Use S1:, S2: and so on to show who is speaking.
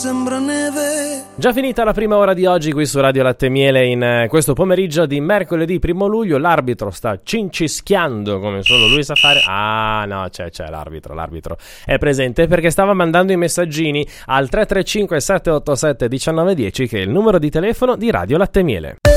S1: Sembra neve.
S2: Già finita la prima ora di oggi qui su Radio Latte e Miele in questo pomeriggio di mercoledì 1 luglio. L'arbitro sta cincischiando come solo lui sa fare. Ah no, c'è l'arbitro è presente perché stava mandando i messaggini al 335 787 1910 che è il numero di telefono di Radio Latte e Miele.